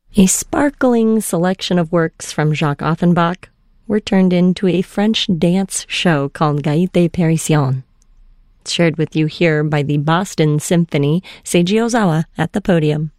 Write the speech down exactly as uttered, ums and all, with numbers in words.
A sparkling selection of works from Jacques Offenbach were turned into a French dance show called Gaîté Parisienne. It's shared with you here by the Boston Symphony, Seiji Ozawa at the podium.